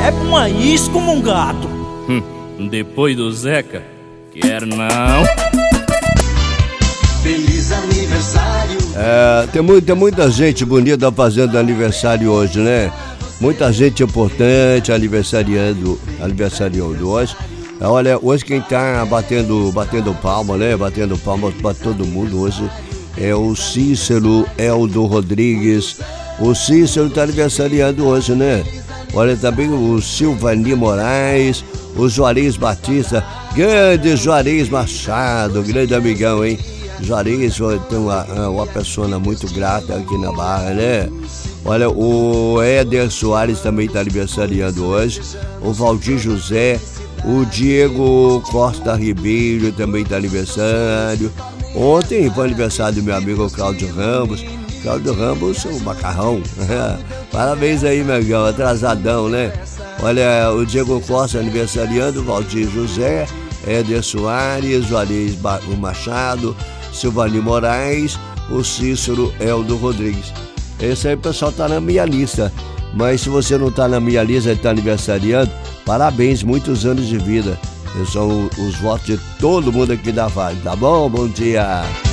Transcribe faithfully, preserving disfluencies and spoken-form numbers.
é pra uma isca como um gato. Hum, depois do Zeca, quero não. Feliz aniversário. É, tem, muito, tem muita gente bonita fazendo aniversário hoje, né? Muita gente importante aniversariando, aniversariando hoje. Olha, hoje quem tá batendo, batendo palma, né? Batendo palma para todo mundo hoje é o Cícero Eldo Rodrigues. O Cícero tá aniversariando hoje, né? Olha também o Silvani Moraes, o Juarez Batista, grande Juarez Machado, grande amigão, hein? Juarez tem uma, uma pessoa muito grata aqui na Barra, né? Olha, o Éder Soares também está aniversariando hoje, o Valdir José, o Diego Costa Ribeiro também está aniversário. Ontem foi aniversário do meu amigo Cláudio Ramos. Cláudio Ramos, o macarrão. Parabéns aí, meu irmão, atrasadão, né? Olha, o Diego Costa aniversariando, o Valdir José, Éder Soares, Juarez Machado, Silvani Moraes, o Cícero Eldo Rodrigues. Esse aí o pessoal tá na minha lista. Mas se você não tá na minha lista e tá aniversariando, parabéns, muitos anos de vida. Esses são os votos de todo mundo aqui da Vale, tá bom? Bom dia!